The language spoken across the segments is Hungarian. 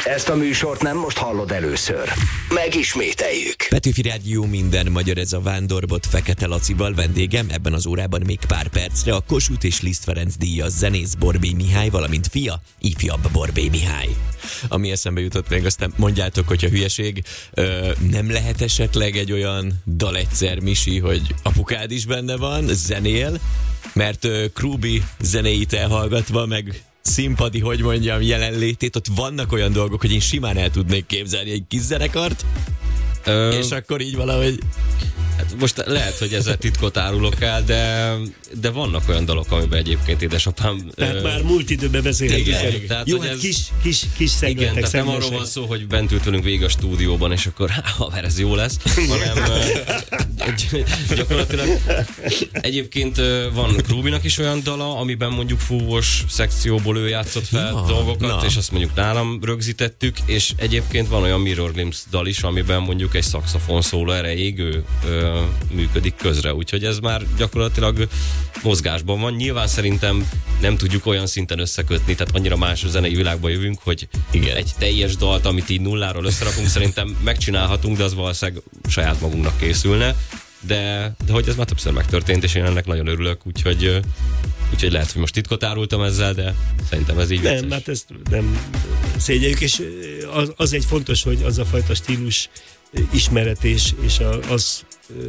Ezt a műsort nem most hallod először. Megismételjük. Petőfi Rádió, minden magyar, ez a Vándorbot Fekete Lacival. Vendégem ebben az órában még pár percre a Kossuth és Liszt Ferenc díjas zenész Borbély Mihály, valamint fia, ifjabb Borbély Mihály. Ami eszembe jutott még, aztán mondjátok, hogyha hülyeség, nem lehet esetleg egy olyan dal egyszer, Misi, hogy apukád is benne van, zenél, mert Krúbi zenéit elhallgatva, meg színpadi, hogy mondjam, jelenlétét, ott vannak olyan dolgok, hogy én simán el tudnék képzelni egy kis zenekart, és akkor így valahogy... Hát most lehet, hogy ezzel titkot árulok el, de vannak olyan dalok, amiben egyébként édesapám... Tehát már múlt időben beszélhetünk. Jó, hát kis szegletek. Igen, tehát nem arról van szó, hogy bent ültünk végig a stúdióban, és akkor haver, ez jó lesz, hanem gyakorlatilag egyébként van Krúbinak is olyan dala, amiben mondjuk fúvós szekcióból ő játszott fel dolgokat, és azt mondjuk nálam rögzítettük, és egyébként van olyan Mirror Glimpse dal is, amiben mondjuk egy szaxofon szóló erejéig ő működik közre, úgyhogy ez már gyakorlatilag mozgásban van. Nyilván szerintem nem tudjuk olyan szinten összekötni, tehát annyira más zenei világba jövünk, hogy igen, egy teljes dalt, amit így nulláról összerakunk, szerintem megcsinálhatunk, de az valószínűleg saját magunknak készülne, de hogy ez már többször megtörtént, és én ennek nagyon örülök, úgyhogy lehet, hogy most titkot árultam ezzel, de szerintem ez így vicces. Nem, hát ezt nem szégyeljük, és az egy fontos, hogy az a fajta stílus ismeret és az,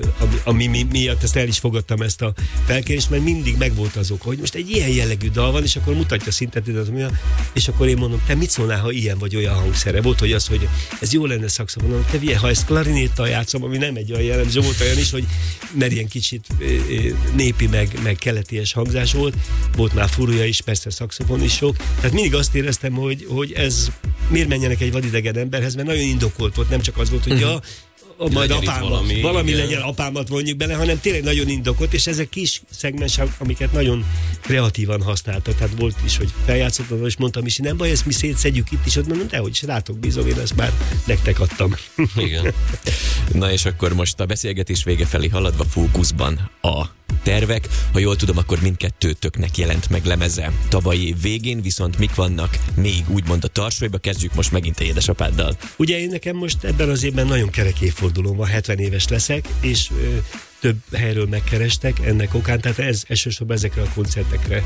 ami miatt ezt el is fogadtam, ezt a felkérést, mert mindig megvolt az oka, hogy most egy ilyen jellegű dal van, és akkor mutatja szintet, és akkor én mondom, te mit szólnál, ha ilyen vagy olyan hangszere? Volt, hogy az, hogy ez jó lenne szaxofonon, te ha ezt klarinéttal játszom, ami nem egy olyan jellemző, volt olyan is, hogy mert ilyen kicsit népi, meg keleties hangzás volt már furúja is, persze szaxofon is sok, tehát mindig azt éreztem, hogy ez miért menjenek egy vadidegen emberhez, mert nagyon indokolt volt, nem csak az volt, hogy majd valami legyen, apámat vonjuk bele, hanem tényleg nagyon indokolt, és ezek kis szegmensek, amiket nagyon kreatívan használtak. Tehát volt is, hogy feljátszottam, és mondtam is, nem baj, ezt mi szétszedjük itt is, ott mondom, dehogy is, rátok bízom, én ezt már nektek adtam. Igen. Na és akkor most a beszélgetés vége felé haladva fókuszban a tervek. Ha jól tudom, akkor mindkettőtöknek jelent meg lemeze tavalyi év végén, viszont mik vannak még úgymond a tarsolyba? Kezdjük most megint a édesapáddal. Ugye én nekem most ebben az évben nagyon kerek évfordulóm van, 70 éves leszek, és több helyről megkerestek ennek okán, tehát ez elsősorban ezekre a koncertekre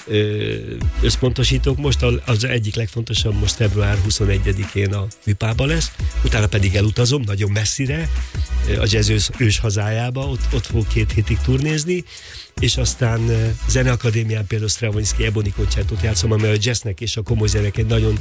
összpontosítok. Most az egyik legfontosabb most február 21-én a Műpában lesz, utána pedig elutazom nagyon messzire, a jazz ős hazájába, ott fog 2 hétig turnézni, és aztán Zeneakadémián például Stravinsky Ebony koncertot játszom, amely a jazznek és a komoly zenek egy nagyon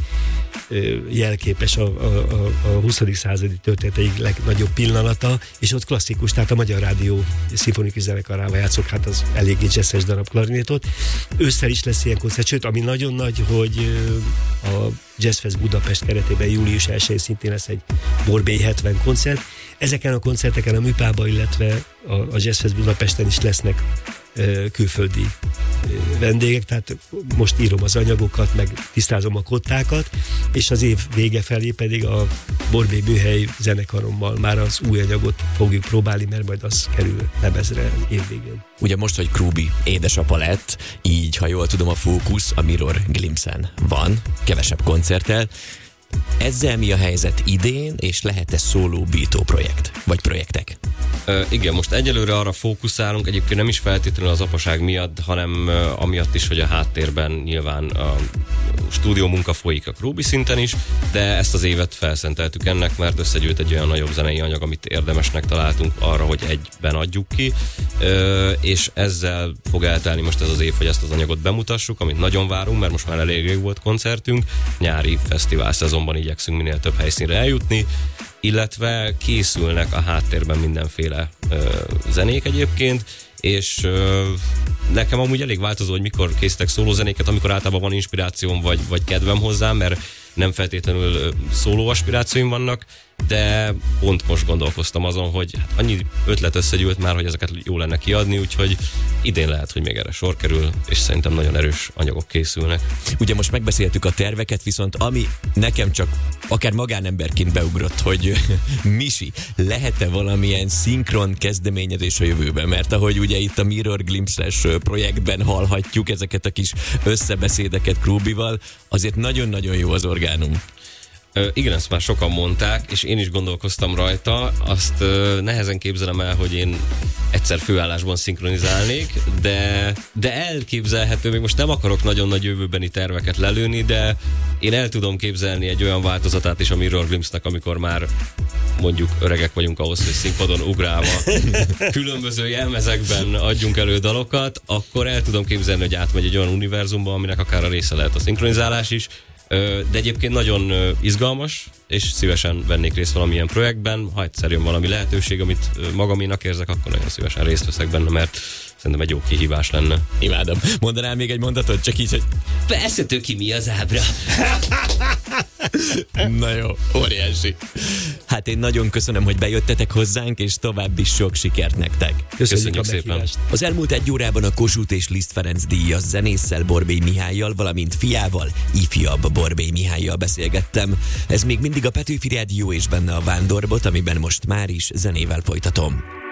jelképes a 20. századi történeteik legnagyobb pillanata, és ott klasszikus, tehát a Magyar Rádió szimfonikus zenekarával játszok, hát az eléggé jazzes darab klarinétot. Ősszel is lesz ilyen koncert, sőt, ami nagyon nagy, hogy a Jazzfest Budapest keretében július 1-én szintén lesz egy Borbély 70 koncert. Ezeken a koncerteken a Műpában, illetve a Jazzfest Budapesten is lesznek külföldi vendégek, tehát most írom az anyagokat, meg tisztázom a kottákat, és az év vége felé pedig a Borbély Műhely zenekarommal már az új anyagot fogjuk próbálni, mert majd az kerül lemezre évvégén. Ugye most, hogy Krúbi édesapa lett, így, ha jól tudom, a fókusz a Mirror Glimpse-en van, kevesebb koncerttel. Ezzel mi a helyzet idén, és lehet-e szóló bító projekt, vagy projektek? Igen, most egyelőre arra fókuszálunk, egyébként nem is feltétlenül az apaság miatt, hanem amiatt is, hogy a háttérben nyilván a stúdió munka folyik a Krúbi szinten is, de ezt az évet felszenteltük ennek, mert összegyűlt egy olyan nagyobb zenei anyag, amit érdemesnek találtunk arra, hogy egyben adjuk ki, és ezzel fog eltelni most ez az év, hogy ezt az anyagot bemutassuk, amit nagyon várunk, mert most már elég rég volt koncertünk, nyári fesztivál szezonban igyekszünk minél több helyszínre eljutni, illetve készülnek a háttérben mindenféle zenék egyébként, és nekem amúgy elég változó, hogy mikor készítek szólózenéket, amikor általában van inspirációm vagy kedvem hozzá, mert nem feltétlenül szóló aspirációim vannak, de pont most gondolkoztam azon, hogy hát annyi ötlet összegyűlt már, hogy ezeket jó lenne kiadni, úgyhogy idén lehet, hogy még erre sor kerül, és szerintem nagyon erős anyagok készülnek. Ugye most megbeszéltük a terveket, viszont ami nekem csak akár magánemberként beugrott, hogy Misi, lehet-e valamilyen szinkron kezdeményezés a jövőben? Mert ahogy ugye itt a Mirror Glimpse-es projektben hallhatjuk ezeket a kis összebeszédeket Krúbival, azért nagyon-nagyon jó az orgánum. Igen, ezt már sokan mondták, és én is gondolkoztam rajta. Azt nehezen képzelem el, hogy én egyszer főállásban szinkronizálnék, de elképzelhető, még most nem akarok nagyon nagy jövőbeni terveket lelőni, de én el tudom képzelni egy olyan változatát is a Mirror Glimpse-nek, amikor már mondjuk öregek vagyunk ahhoz, hogy színpadon ugrálva különböző jelmezekben adjunk elő dalokat, akkor el tudom képzelni, hogy átmegy egy olyan univerzumba, aminek akár a része lehet a szinkronizálás is, de egyébként nagyon izgalmas, és szívesen vennék részt valamilyen projektben, ha egyszer jön valami lehetőség, amit magaménak érzek, akkor nagyon szívesen részt veszek benne, mert szerintem egy jó kihívás lenne. Imádom. Mondanál még egy mondatot, csak így, hogy persze Töki, mi az ábra? Na jó, óriási. Hát én nagyon köszönöm, hogy bejöttetek hozzánk, és további sok sikert nektek. Köszönjük szépen. Az elmúlt egy órában a Kossuth és Liszt Ferenc díjas zenésszel, Borbély Mihályjal, valamint fiával, ifjabb Borbély Mihályjal beszélgettem. Ez még mindig a Petőfi Rádió, és benne a Vándorbot, amiben most már is zenével folytatom.